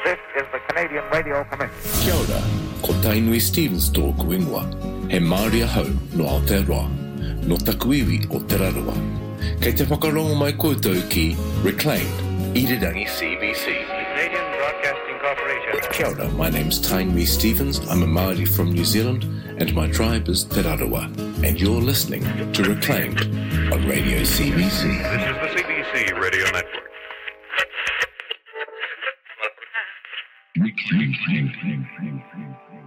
This is the Canadian Radio Commission. Kia ora, ko Tainui Stevens tōku ingoa. He Māori ahau no Aotearoa, no taku iwi o Te Raroa. Kei te whakarongo mai koutou ki Reclaimed, Irirangi CBC. Canadian Broadcasting Corporation. Kia ora, my name's Tainui Stevens. I'm a Māori from New Zealand, and my tribe is Te Raroa. And you're listening to Reclaimed on Radio CBC. This is the CBC Radio Network.